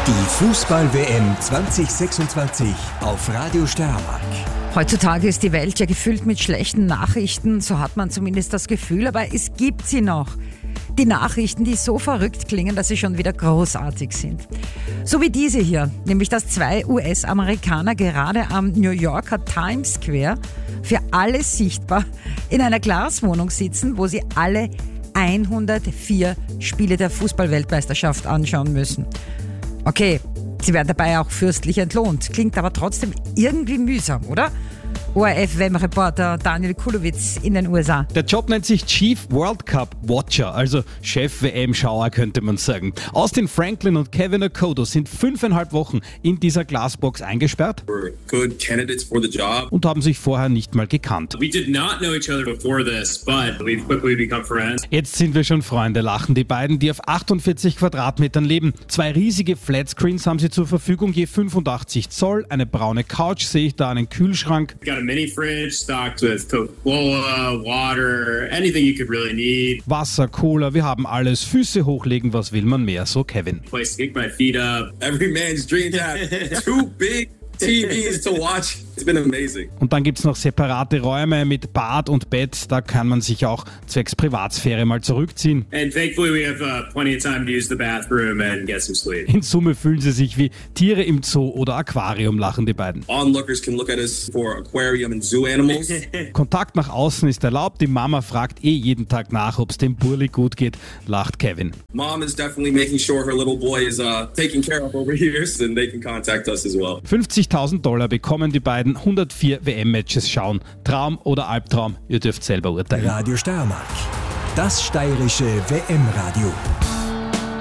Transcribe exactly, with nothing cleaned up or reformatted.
Die Fußball-W M zwanzig sechsundzwanzig auf Radio Steiermark. Heutzutage ist die Welt ja gefüllt mit schlechten Nachrichten, so hat man zumindest das Gefühl, aber es gibt sie noch. Die Nachrichten, die so verrückt klingen, dass sie schon wieder großartig sind. So wie diese hier, nämlich dass zwei U S-Amerikaner gerade am New Yorker Times Square für alle sichtbar in einer Glaswohnung sitzen, wo sie alle hundertvier Spiele der Fußball-Weltmeisterschaft anschauen müssen. Okay, sie werden dabei auch fürstlich entlohnt. Klingt aber trotzdem irgendwie mühsam, oder? O R F-W M-Reporter Daniel Kulowitz in den U S A. Der Job nennt sich Chief World Cup Watcher, also Chef-W M-Schauer könnte man sagen. Austin Franklin und Kevin Okoto sind fünfeinhalb Wochen in dieser Glasbox eingesperrt We're good candidates for the job. und haben sich vorher nicht mal gekannt. We did not know each other before this, but we've quickly become friends. Jetzt sind wir schon Freunde, lachen die beiden, die auf achtundvierzig Quadratmetern leben. Zwei riesige Flatscreens haben sie zur Verfügung, je fünfundachtzig Zoll, eine braune Couch, sehe ich da, einen Kühlschrank. Got a mini fridge stocked with Coca-Cola, water, anything you could really need. Wasser, Cola, wir haben alles. Füße hochlegen, was will man mehr, so Kevin. Place to kick my feet up. Every man's dream to have two big T Vs to watch. It's been amazing. Und dann gibt's noch separate Räume mit Bad und Bett, da kann man sich auch zwecks Privatsphäre mal zurückziehen. And thankfully we have uh, plenty of time to use the bathroom and get some sleep. In Summe fühlen sie sich wie Tiere im Zoo oder Aquarium, lachen die beiden. Onlookers can look at us for aquarium and zoo animals. Kontakt nach außen ist erlaubt, die Mama fragt eh jeden Tag nach, ob's dem Burli gut geht, lacht Kevin. Mom is definitely making sure her little boy is uh, taken care of over here, so then they can contact us as well. fünfzigtausend Dollar bekommen die beiden, hundertvier W M-Matches schauen. Traum oder Albtraum, ihr dürft selber urteilen. Radio Steiermark, das steirische W M-Radio.